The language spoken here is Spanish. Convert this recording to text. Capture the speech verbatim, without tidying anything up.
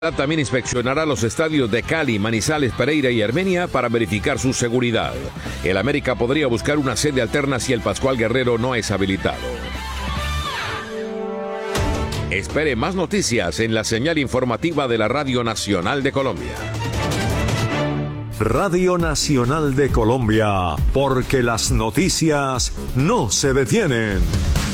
También inspeccionará los estadios de Cali, Manizales, Pereira y Armenia para verificar su seguridad. El América podría buscar una sede alterna si el Pascual Guerrero no es habilitado. Espere más noticias en la señal informativa de la Radio Nacional de Colombia. Radio Nacional de Colombia, porque las noticias no se detienen.